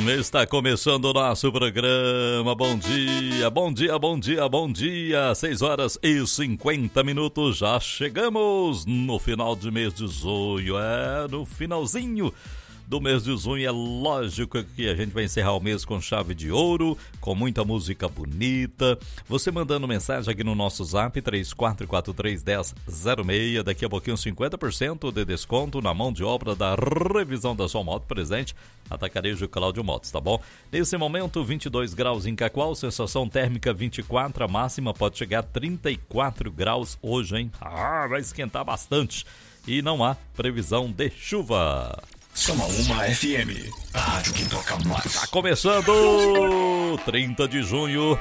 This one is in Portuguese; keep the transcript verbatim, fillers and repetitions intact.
Está começando o nosso programa. Bom dia, bom dia, bom dia, bom dia. seis horas e cinquenta minutos. Já chegamos no final de mês de junho. É, no finalzinho do mês de junho. É lógico que a gente vai encerrar o mês com chave de ouro, com muita música bonita. Você mandando mensagem aqui no nosso zap três quatro quatro três, um zero zero seis. Daqui a pouquinho cinquenta por cento de desconto na mão de obra da revisão da sua moto presente. Atacarejo Cláudio Motos, tá bom? Nesse momento, vinte e dois graus em Cacoal, sensação térmica vinte e quatro, a máxima pode chegar a trinta e quatro graus hoje, hein? Ah, vai esquentar bastante. E não há previsão de chuva. Samaúma F M, a rádio que toca mais. Tá começando trinta de junho